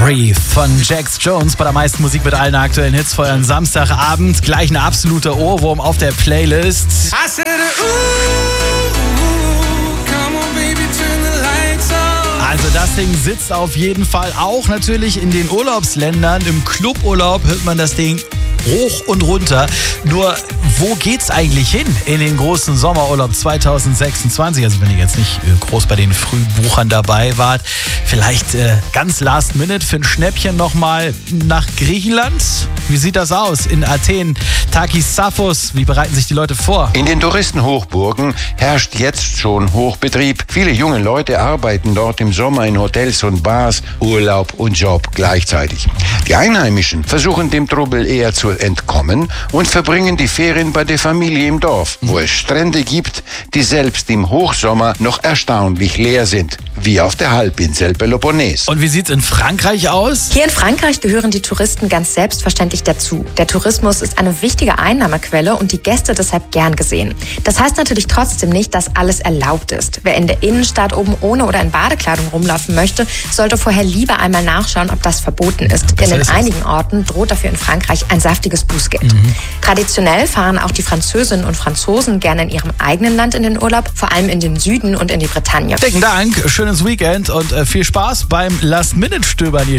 Free von Jax Jones bei der meisten Musik mit allen aktuellen Hits für euren Samstagabend. Gleich ein absoluter Ohrwurm auf der Playlist. Also das Ding sitzt auf jeden Fall auch natürlich in den Urlaubsländern. Im Cluburlaub hört man das Ding hoch und runter. Nur, wo geht's eigentlich hin in den großen Sommerurlaub 2026? Also wenn ihr jetzt nicht groß bei den Frühbuchern dabei wart, vielleicht ganz last minute für ein Schnäppchen nochmal nach Griechenland. Wie sieht das aus in Athen? Takis Saphos, wie bereiten sich die Leute vor? In den Touristenhochburgen herrscht jetzt schon Hochbetrieb. Viele junge Leute arbeiten dort im Sommer in Hotels und Bars, Urlaub und Job gleichzeitig. Die Einheimischen versuchen dem Trubel eher zu entkommen und verbringen die Ferien bei der Familie im Dorf, wo es Strände gibt, die selbst im Hochsommer noch erstaunlich leer sind, wie auf der Halbinsel Peloponnes. Und wie sieht's in Frankreich aus? Hier in Frankreich gehören die Touristen ganz selbstverständlich dazu. Der Tourismus ist eine wichtige Einnahmequelle und die Gäste deshalb gern gesehen. Das heißt natürlich trotzdem nicht, dass alles erlaubt ist. Wer in der Innenstadt oben ohne oder in Badekleidung rumlaufen möchte, sollte vorher lieber einmal nachschauen, ob das verboten ist. Denn in einigen Orten droht dafür in Frankreich ein saftiges Bußgeld. Traditionell fahren auch die Französinnen und Franzosen gerne in ihrem eigenen Land in den Urlaub, vor allem in den Süden und in die Bretagne. Dicken Dank, schönes Weekend und viel Spaß beim Last-Minute-Stöbern, ihr